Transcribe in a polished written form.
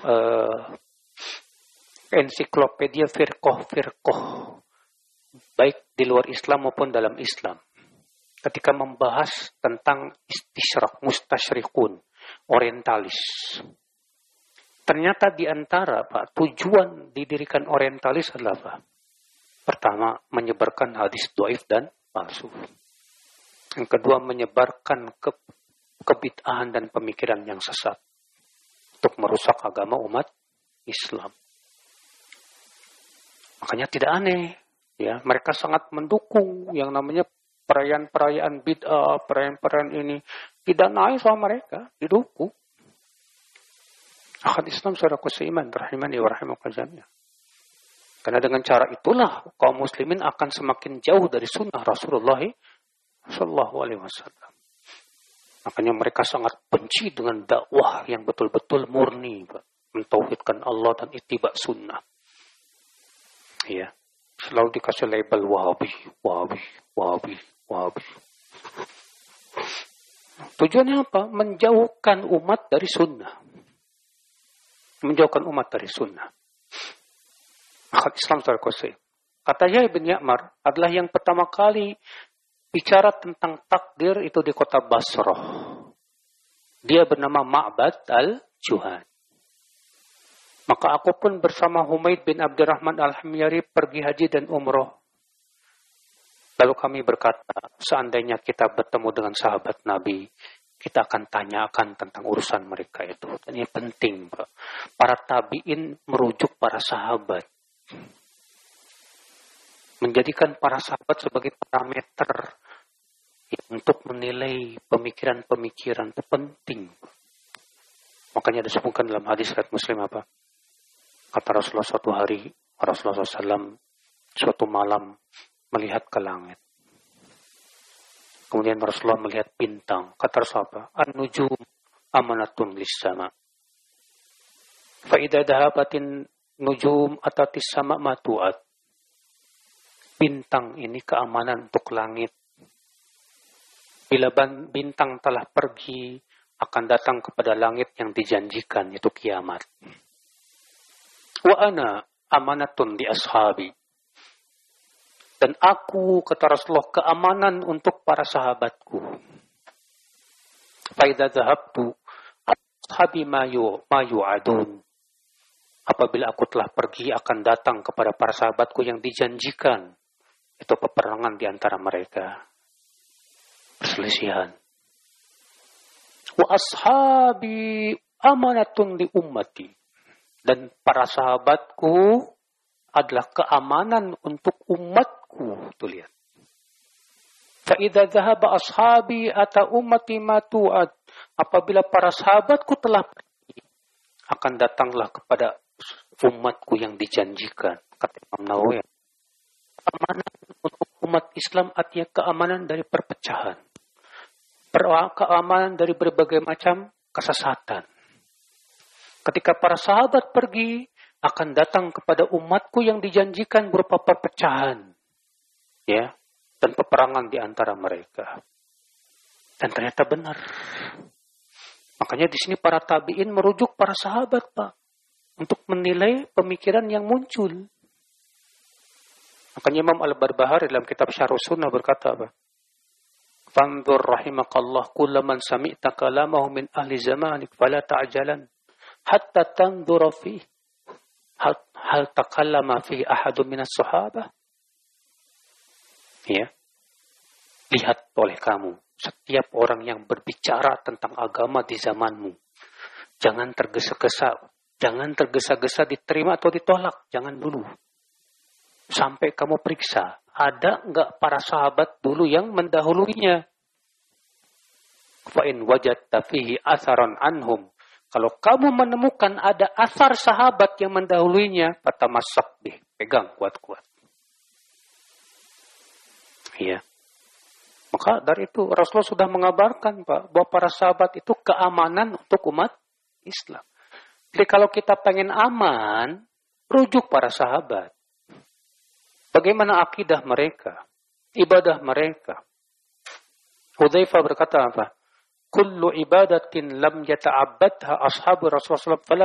ensiklopedia firqah, baik di luar Islam maupun dalam Islam. Ketika membahas tentang mustasyrikun, orientalis. Ternyata di antara tujuan didirikan orientalis adalah apa? Pertama, menyebarkan hadis dhaif dan palsu. Yang kedua, menyebarkan kebid'ahan dan pemikiran yang sesat untuk merusak agama umat Islam. Makanya tidak aneh, ya, mereka sangat mendukung yang namanya perayaan-perayaan bid'ah, perayaan-perayaan ini tidak naik sama mereka, didukung. Akhwat Islam saudaraku seiman, rahimani wa rahimakumullah. Karena dengan cara itulah kaum muslimin akan semakin jauh dari sunnah Rasulullah sallallahu alaihi wasallam. Makanya mereka sangat benci dengan dakwah yang betul-betul murni, mentauhidkan Allah dan ittiba sunnah. Ya, selalu dikasih label Wahabi. Tujuannya apa? Menjauhkan umat dari sunnah. Menjauhkan umat dari sunnah. Akhwat Islam terkasih. Kata Yahya bin Ya'mar adalah yang pertama kali bicara tentang takdir itu di kota Basrah. Dia bernama Ma'bad al-Juhani. Maka aku pun bersama Humaid bin Abdurrahman al-Himyari pergi haji dan umroh. Lalu kami berkata, seandainya kita bertemu dengan sahabat Nabi, kita akan tanyakan tentang urusan mereka itu. Dan ini penting, Pak. Para tabi'in merujuk para sahabat. Menjadikan para sahabat sebagai parameter untuk menilai pemikiran-pemikiran itu penting. Makanya disebutkan dalam hadis riwayat Muslim apa? Kata Rasulullah suatu hari, Rasulullah SAW suatu malam melihat ke langit. Kemudian Rasulullah melihat bintang. Kata Rasulullah, an-nujum amanatun lis-sama. Fa idza dhahabatin nujum atatis sama matuat. Bintang ini keamanan untuk langit. Bila bintang telah pergi, akan datang kepada langit yang dijanjikan, yaitu kiamat. Wa ana amanatun di ashabi. Dan aku, kata Rasulullah, keamanan untuk para sahabatku. Fa idza dhahabtu ashabi ma yu'adun. Apabila aku telah pergi, akan datang kepada para sahabatku yang dijanjikan. Itu peperangan di antara mereka. Perselisihan. Wa ashabi amanatun li ummati. Dan para sahabatku adalah keamanan untuk umatku. Tuh lihat. Fa idza dhahaba ashabi ata ummati ma tu'ad. Apabila para sahabatku telah pergi, akan datanglah kepada umatku yang dijanjikan. Kata Imam Nawawi. Keamanan untuk umat Islam artinya keamanan dari perpecahan. Keamanan dari berbagai macam kesesatan. Ketika para sahabat pergi, akan datang kepada umatku yang dijanjikan berupa perpecahan. Ya, dan peperangan di antara mereka. Dan ternyata benar. Makanya di sini para tabi'in merujuk para sahabat, Pak. Untuk menilai pemikiran yang muncul. Makanya Imam Al-Barbahari dalam kitab Syarh Sunnah berkata apa? Fanzur rahimakallah kullaman sami'ta kalamahu min ahli zamanik fala ta'jalan hatta tanzura fih hal takallama fihi ahadun minas sahabah. Ya. Lihat oleh kamu setiap orang yang berbicara tentang agama di zamanmu. Jangan tergesa-gesa, jangan tergesa-gesa diterima atau ditolak, jangan dulu. Sampai kamu periksa, ada enggak para sahabat dulu yang mendahuluinya? Fa in wajadta fihi atharan anhum. Kalau kamu menemukan ada asar sahabat yang mendahuluinya, fatamassak bih, pegang kuat-kuat. Iya. Maka dari itu Rasulullah sudah mengabarkan, Pak, bahwa para sahabat itu keamanan untuk umat Islam. Jadi kalau kita pengen aman, rujuk para sahabat. Bagaimana akidah mereka? Ibadah mereka? Hudzaifah berkata apa? Kullu ibadatin lam yata'abbadha ashabu Rasulullah